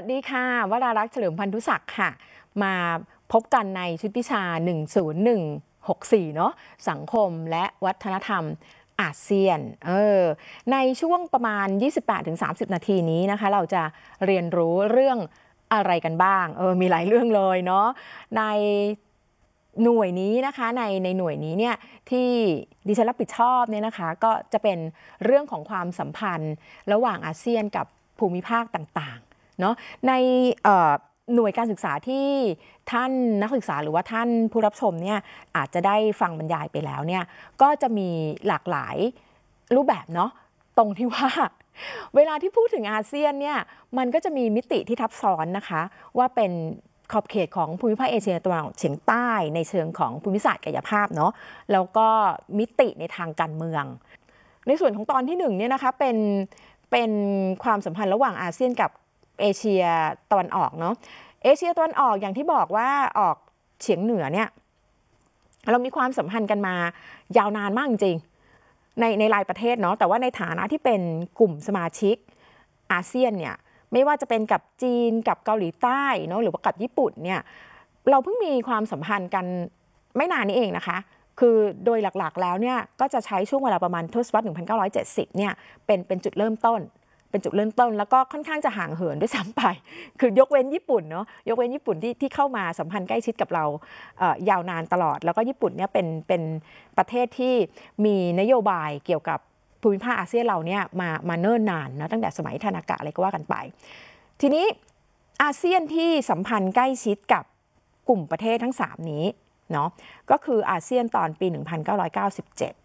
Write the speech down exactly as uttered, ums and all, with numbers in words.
วัสดีค่ะวรารักษ์เฉลิมพันธุศักดิ์ค่ะมาพบกันในชุดวิชา หนึ่ง ศูนย์ หนึ่ง หก สี่ เนาะสังคมและวัฒนธรรมอาเซียนเออในช่วงประมาณ ยี่สิบแปดถึงสามสิบ นาทีนี้นะคะเราจะเรียนรู้เรื่องอะไรกันบ้างเออมีหลายเรื่องเลยเนาะในหน่วยนี้นะคะในในหน่วยนี้เนี่ยที่ดิฉันรับผิดชอบเนี่ยนะคะก็จะเป็นเรื่องของความสัมพันธ์ระหว่างอาเซียนกับภูมิภาคต่างๆเนาะในหน่วยการศึกษาที่ท่านนักศึกษาหรือว่าท่านผู้รับชมเนี่ยอาจจะได้ฟังบรรยายไปแล้วเนี่ยก็จะมีหลากหลายรูปแบบเนาะตรงที่ว่าเวลาที่พูดถึงอาเซียนเนี่ยมันก็จะมีมิติที่ทับซ้อนนะคะว่าเป็นขอบเขตของภูมิภาคเอเชียตะวันออกเฉียงใต้ในเชิงของภูมิศาสตร์กายภาพเนาะแล้วก็มิติในทางการเมืองในส่วนของตอนที่หนึ่งเนี่ยนะคะเป็นเป็นความสัมพันธ์ระหว่างอาเซียนกับเอเชียตะวันออกเนาะเอเชียตะวันออกอย่างที่บอกว่าออกเฉียงเหนือเนี่ยเรามีความสัมพันธ์กันมายาวนานมากจริงในในรายประเทศเนาะแต่ว่าในฐานะที่เป็นกลุ่มสมาชิกอาเซียนเนี่ยไม่ว่าจะเป็นกับจีนกับเกาหลีใต้เนาะหรือว่ากับญี่ปุ่นเนี่ยเราเพิ่งมีความสัมพันธ์กันไม่นานนี้เองนะคะคือโดยหลักๆแล้วเนี่ยก็จะใช้ช่วงเวลาประมาณทศวรรษหนึ่งพันเก้าร้อยเจ็ดสิบเนี่ยเป็นเป็นจุดเริ่มต้นเป็นจุดเริ่มต้นแล้วก็ค่อนข้างจะห่างเหินด้วยซ้ำไปคือยกเว้นญี่ปุ่นเนาะยกเว้นญี่ปุ่นที่ที่เข้ามาสัมพันธ์ใกล้ชิดกับเรายาวนานตลอดแล้วก็ญี่ปุ่นเนี่ยเป็นเป็นประเทศที่มีนโยบายเกี่ยวกับภูมิภาคอาเซียนเราเนี่ยมามาเนิ่นนานนะตั้งแต่สมัยทานากะอะไรก็ว่ากันไปทีนี้อาเซียนที่สัมพันธ์ใกล้ชิดกับกลุ่มประเทศทั้งสามนี้เนาะก็คืออาเซียนตอนปีหนึ่งพันเก้าร้อยเก้าสิบเจ็ด